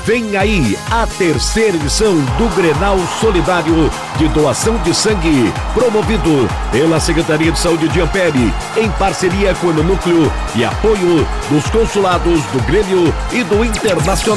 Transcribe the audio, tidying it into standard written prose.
Vem aí a terceira edição do Grenal Solidário de doação de sangue, promovido pela Secretaria de Saúde de Ampere, em parceria com o Núcleo e apoio dos consulados do Grêmio e do Internacional.